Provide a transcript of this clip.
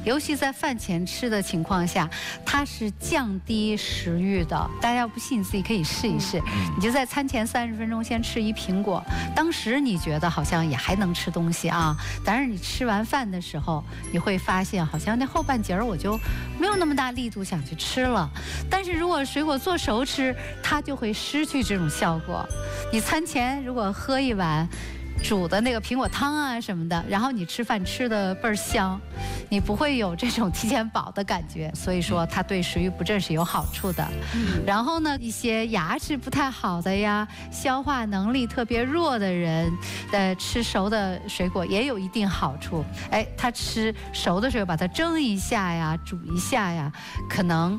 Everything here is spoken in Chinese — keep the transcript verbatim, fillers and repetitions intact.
尤其在饭前吃的情况下，它是降低食欲的。大家要不信，自己可以试一试。你就在餐前三十分钟先吃一苹果，当时你觉得好像也还能吃东西啊，但是你吃完饭的时候，你会发现好像那后半截儿我就没有那么大力度想去吃了。但是如果水果做熟吃，它就会失去这种效果。你餐前如果喝一碗煮的那个苹果汤啊什么的，然后你吃饭吃的倍儿香，你不会有这种提前饱的感觉，所以说它对食欲不振是有好处的。嗯、然后呢，一些牙齿不太好的呀，消化能力特别弱的人，呃，吃熟的水果也有一定好处。哎，他吃熟的时候把它蒸一下呀，煮一下呀，可能